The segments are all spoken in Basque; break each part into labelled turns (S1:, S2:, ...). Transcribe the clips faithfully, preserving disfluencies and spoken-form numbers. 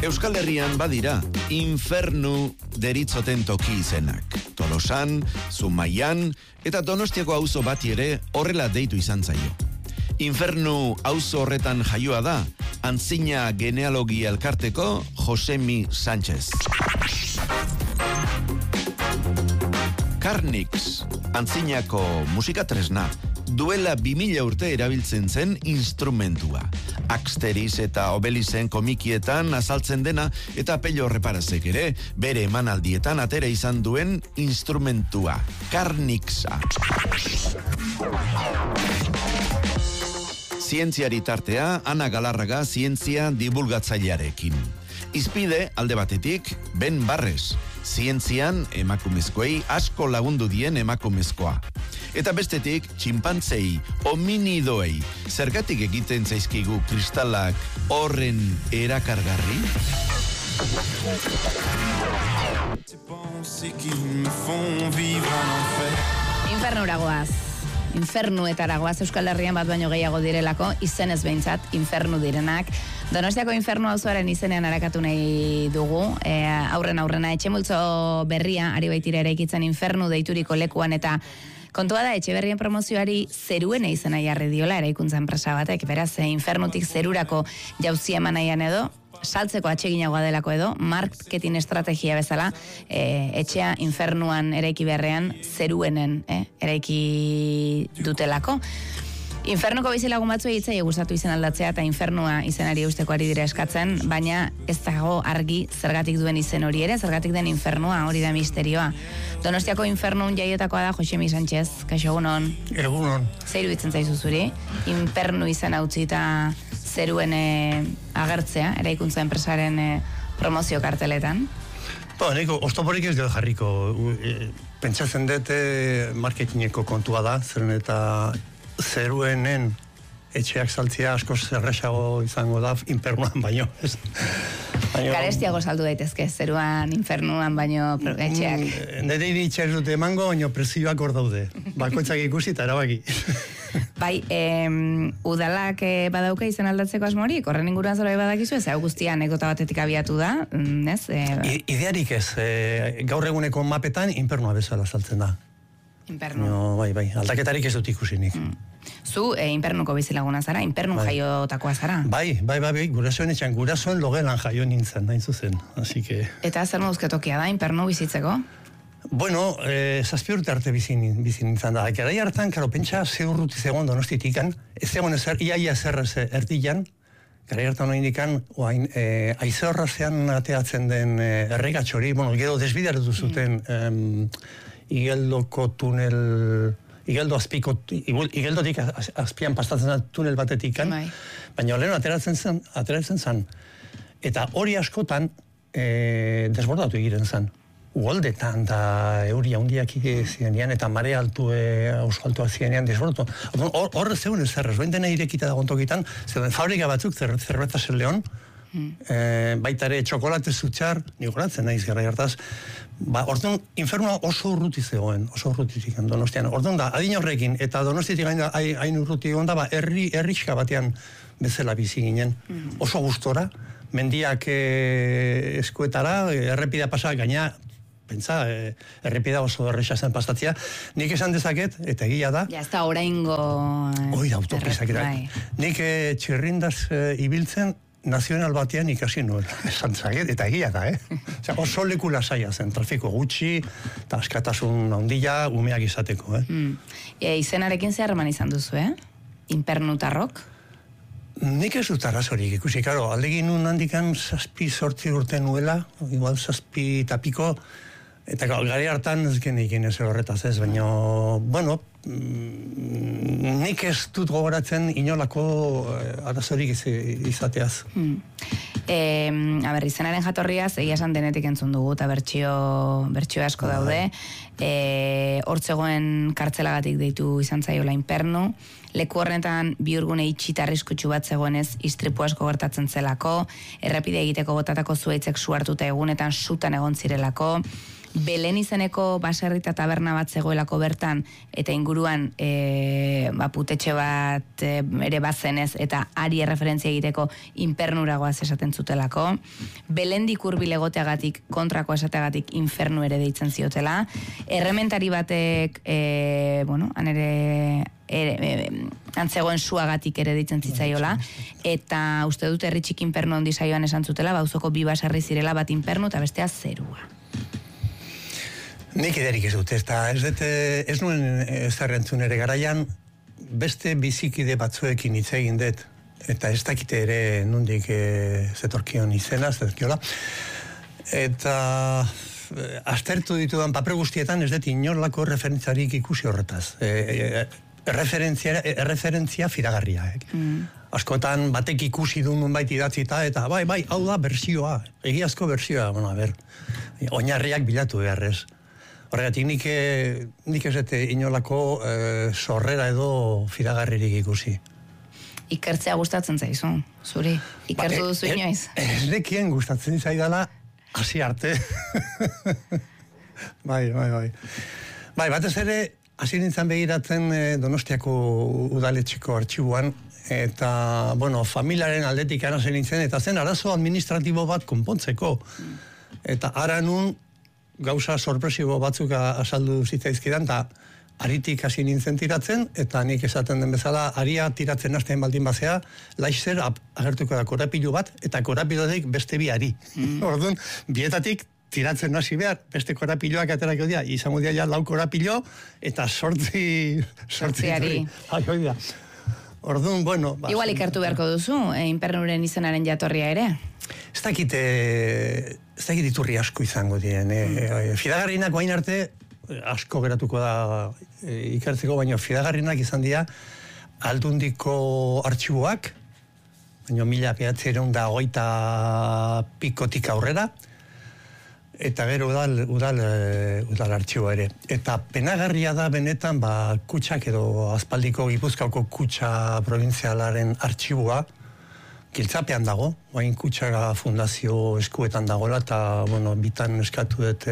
S1: Euskal Herrian badira, infernu deritzoten toki izenak. Tolosan, Zumaian, eta Donostiako auzo bati ere horrela deitu izan zaio. Infernu auzo horretan jaioa da, Antzina genealogia elkarteko Josemi Sánchez. Karnix, Antzinako musika tresna, duela bi mila urte erabiltzen zen instrumentua. Aksteriz eta Obelizen komikietan azaltzen dena eta Pello Reparazek ere bere emanaldietan atera izan duen instrumentua, Karnixa. Zientziari tartea, Ana Galarraga zientzia divulgatzailearekin. Izpide, alde batetik, Ben Barres, zientzian emakumezkoei asko lagundu dien emakumezkoa. Eta bestetik, txinpantzei, hominidoei, zergatik egiten zaizkigu kristalak horren erakargarri?
S2: Infernura goaz. Infernuetara goaz Euskal Herrian bat baino gehiago direlako, izenez behintzat, infernu direnak. Donostiako infernu auzoaren izenean arakatu nahi dugu, e, aurren aurrena etxemultzo berria, ari baitira eraikitzen infernu deituriko lekuan, eta kontua da, Etxeberrien promozioari zeruen izena jarri diola eraikuntza enpresa batek, beraz, infernutik zerurako jauzi eman nahian edo, saltzeko atseginagoa delako edo, marketing estrategia bezala, e, etxea infernuan eraiki beharrean zeruenen e, eraiki dutelako. Infernuko bizilagun batzu egitzai gustatu izen aldatzea eta infernua izenari eusteko ari dira eskatzen, baina ez dago argi zergatik duen izen hori ere, zergatik den infernua, hori da misterioa. Donostiako infernun jaiotakoa da Josemi Sánchez, kaixo egunon.
S3: Egunon.
S2: Zer iruditzen zaizu zuri? Infernu izan utzi eta zeruen e, agertzea, eraikuntza enpresaren e, promozio karteletan?
S3: Ba, neko, oztoporik ez dut jarriko. E, pentsatzen dut marketingeko kontua da, zeren eta zeruenen etxeak saltzea asko zerrexago izango da infernuan baino.
S2: Garestiago saldu daitezke, zeruan, infernuan baino etxeak.
S3: Nire iritsa ez dute emango, baino prezioak hor daude. Bakoitzak ikusi eta erabaki.
S2: Bai, em, udalak eh, badauka izan aldatzeko asmorik, horren inguruan zora badakizu, ez hau guztia anekdota batetik abiatu da, ez? E,
S3: Idearik ez, e, gaur eguneko mapetan infernua bezala saltzen da.
S2: Infernu.
S3: No, bai, bai, aldaketarik ez dut ikusinik.
S2: Mm. Zu, e, infernnuko bizilaguna zara, infernun bai. Jaiotakoa zara.
S3: Bai, bai, bai, bai, gurasoen etxan, gurasoen logelan jaio nintzen, hain zuzen, así que...
S2: Eta zer moduzketokia da, infernu bizitzeko?
S3: Bueno, eh, zazpi urte arte bizi nintzen da. Garai hartan, karo, pentsa, ze urruti zegoen Donostitikan, ez zegoen ezer, iaia zer erdilan, garai hartan hori indikan, oain, eh, aize horrazean ateatzen den eh, erregatxori, bueno, gero desbideratu zuten mm. eh, Igeldoko tunel, Igeldo azpiko, Igeldotik azpian pastatzen da tunel batetikan, bai. Baina lehen ateratzen zen, ateratzen zen, eta hori askotan eh, desbordatu egiren zen. Uoldetan da euria hundiak zirenean eta mare altu auzo altua zirenean desbordatu. Horre zeuden ez zerrez, bain dena irekita da gontokitan, zeuden fabrika batzuk, zer, Cervezas El León, mm. e, baita ere txokolate zutxar, nigoratzen naiz gara hartaz, ba, orduan, infernua oso urruti zegoen, oso urrutitik Donostian. Orduan da, adin horrekin, eta Donostitik hain urruti egon da, ba, herri, herrixka batean bezala bizi ginen, mm. oso gustora, mendiak e, eskuetara, errepidea pasa, gaina, pentsa, eh, errepida oso erresa zen pastatzea. Nik esan dezaket, eta egia da...
S2: Ja, ez da oraingo...
S3: Hoi da, autopisak da. Nik eh, txirrindaz eh, ibiltzen nazional batean ikasi nuen. Esan zaget, eta egia da, eh? Osea, oso leku lasaia zen, trafiko gutxi, eta askatasun handia, umeak izateko, eh?
S2: Mm. E, izenarekin zeharreman izan duzu, eh? Inpernutarrok?
S3: Nik ez dut arrazorik ikusi, karo, aldegin nun handikan zazpi sortzi urte nuela, igual zazpi tapiko, eta gari hartan ez genik ez horretaz ez, baina, bueno, nik ez dut gogoratzen inolako arazorik izateaz.
S2: Hmm. E, a ber, izenaren jatorriaz, egia esan denetik entzun dugu, eta bertsio, bertsio asko daude, e, hortzegoen kartzelagatik deitu izan zaiola infernu, Leku horretan bihurgune itxita arriskutsu bat zegoenez istripu asko gertatzen zelako, errepide egiteko botatako zuaitzek su hartuta egunetan sutan egon zirelako, Belen izeneko baserrita taberna bat zegoelako bertan, eta inguruan e, ba, putetxe bat e, ere bazenez, eta ari erreferentzia egiteko infernuragoaz esaten zutelako. Belendik hurbil egoteagatik, kontrako esateagatik infernu ere deitzen ziotela. Errementari batek, e, bueno, han ere... Ere, e, antzegoen suagatik ere ditzen zitzaiola, eta uste dut herri txik infernu handi saioan esan zutela, bauzoko bi baserri zirela, bat infernu eta bestea zerua.
S3: Nik iderik ez dut, ez da, ez dut, ez nuen zerrentzun ere garaian, beste bizikide batzuekin hitz egin dut, eta ez dakite ere nundik e, zetorkion izena, zetorkiola, eta e, aztertu ditudan papre guztietan ez dut inolako referentzarik ikusi horretaz. E, e, referentzia, referentzia firagarria. Eh? Mm. Askotan batek ikusi du nunbait idatzita, eta bai, bai, hau da bersioa, egiazko bersioa, bueno, a ber, oinarriak bilatu beharrez. Horregatik nik, nik ez dute inolako e, sorrera edo firagarririk ikusi.
S2: Ikertzea gustatzen zaizu, zuri? Ikertu ba, duzu inoiz?
S3: Ez nekien gustatzen zaidala hasi arte. bai, bai, bai. Bai, batez ere, hasi nintzen begiratzen e, Donostiako udaletxeko artxibuan, eta, bueno, familiaren aldetik arazen nintzen, eta zen arazo administratibo bat konpontzeko. Eta ara nun, gauza sorpresibo batzuk azaldu zitzaizkidan, eta aritik hasi nintzen tiratzen, eta nik esaten den bezala, aria tiratzen hasten baldin bazea, laixer agertuko da korapilu bat, eta korapilotik beste bi ari. Mm. Orduan, bietatik tiratzen hasi behar, beste korapiloak aterako dira, izango dira ja lau korapilo, eta sortzi...
S2: Sortzi ari.
S3: Ai, hoi da. Orduan, bueno... Ba,
S2: igual ikertu beharko duzu, e, infernuren izenaren jatorria ere.
S3: Ez dakit, e, ez dakit iturri asko izango diren. E, e, fidagarrinak guain arte asko geratuko da e, ikertzeko, baina fidagarrinak izan dira aldundiko artxiboak, baina mila behatziehun eta hogeita pikotik aurrera, eta gero udal, udal, udal artxiboa ere. Eta penagarria da benetan, ba, kutsak edo aspaldiko Gipuzkoako kutsa provintzialaren artxiboa, Giltzapean dago, oain Kutsaga fundazio eskuetan dagoela, eta, bueno, bitan eskatu dut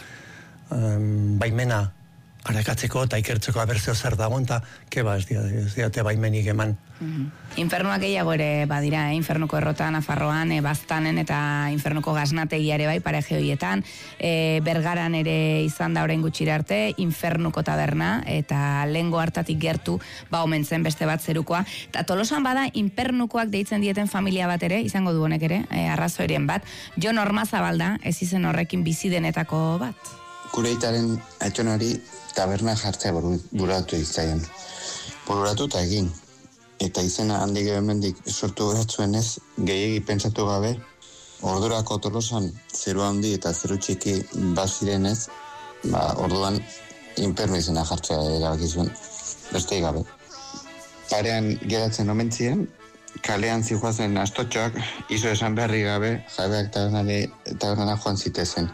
S3: um, baimena arakatzeko eta ikertzeko abertzeo zer dago, eta keba ez diate baimenik eman.
S2: Mm-hmm. Infernuak gehiago ere badira, eh? Infernuko errota Nafarroan, e, Baztanen eta Infernuko gaznategia ere bai, pareje horietan. E, Bergaran ere izan da orain gutxira arte, Infernuko taberna, eta lehengo hartatik gertu, ba omen zen beste bat zerukoa. Eta Tolosan bada, Infernukoak deitzen dieten familia bat ere, izango du honek ere, e, arrazoirien bat. Jon Ormazabalda, ez izen horrekin bizi denetako bat.
S4: Kureitaren aitonari taberna jartzea bururatu izaian. Bururatu eta egin. Eta izena handik hemendik sortu behatzuen ez, gehiegi pentsatu gabe, ordurako Tolosan zeru handi eta zeru txiki bazirenez, ba, orduan infernu izena jartzea erabaki zuen, beste gabe. Parean geratzen omentzien, kalean zijoazen astotxoak, iso esan beharri gabe, jabeak tabernara joan zitezen.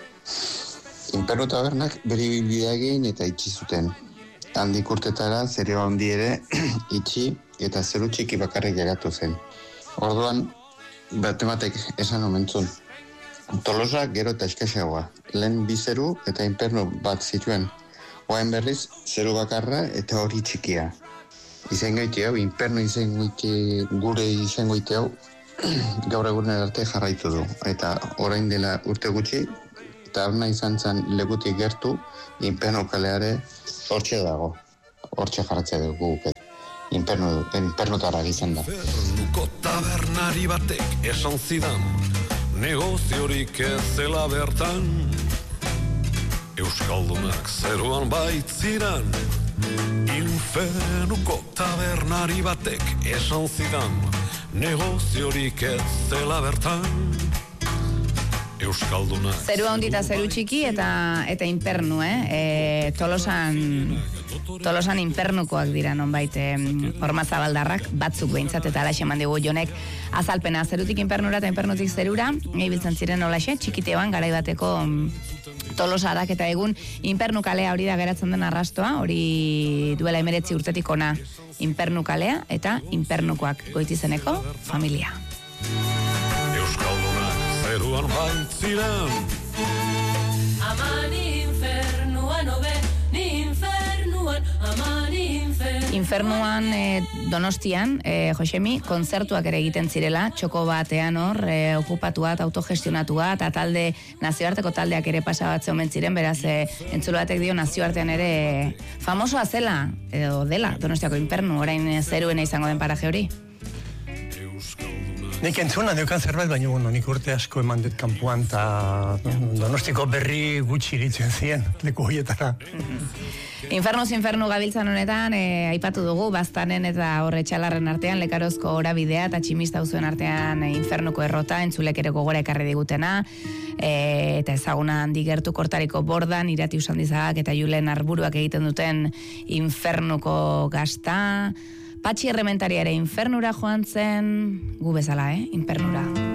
S4: Infernu tabernak beri bidea egin eta itxi zuten. Handik urtetara zeru handi ere itxi eta zeru txiki bakarrik geratu zen. Orduan, batematek esan omentzun. Tolosa gero eta eskaxagoa. Lehen bi zeru eta infernu bat zituen. Oain berriz, zeru bakarra eta hori txikia. Izango ite hau, infernu izango ite, gure izango ite hau, gaur egunen arte jarraitu du. Eta orain dela urte gutxi, taberna izan zen lekutik gertu, infernu kaleare hortxe dago. Hortxe jarratzea dugu guk. Infernu, infernutara izan da.
S5: Infernuko tabernari batek esan zidan, negoziorik ez zela bertan. Euskaldunak zeruan baitziran, infernuko tabernari batek esan zidan, negoziorik ez zela bertan. Euskaldunak...
S2: Zeru handi eta zeru txiki eta, eta infernu, eh? E, Tolosan Tolosan infernukoak dira nonbait horma zabaldarrak, batzuk behintzat, eta alaxe eman digu Jonek azalpena, zerutik infernura eta infernutik zerura, ibiltzen ziren olaxe, txikiteoan garaibateko Tolosarak eta egun infernukalea hori da geratzen den arrastoa, hori duela emeretzi urtetik ona infernukalea eta infernukoak goitizeneko familia.
S5: Euskaldunak zeruan baintziren
S6: Aman infernuan obe, ni infernuan, aman infernuan.
S2: Infernuan e, Donostian, e, Josemi, kontzertuak ere egiten zirela, txoko batean hor, e, okupatuat, autogestionatua, eta talde, nazioarteko taldeak ere pasabatze omen ziren, beraz, e, entzule batek dio nazioartean ere e, famosoa zela, edo dela, Donostiako infernu, orain e, zeruena izango den paraje hori.
S3: Nik entzuna deukan zerbait, baina bueno, nik urte asko eman dut kanpoan, eta Donostiko berri gutxi iritzen ziren, leku horietara.
S2: Infernuz infernu gabiltzan honetan, e, aipatu dugu, Baztanen eta horre txalarren artean, Lekarozko orabidea eta tximista uzuen artean e, infernuko errota, entzulek ere gogora ekarri digutena, e, eta ezaguna handi gertu kortariko bordan, Irati Usandizagak eta Julen Arburuak egiten duten infernuko gazta, Patxi Errementari ere infernura joan zen, gu bezala, eh, infernura.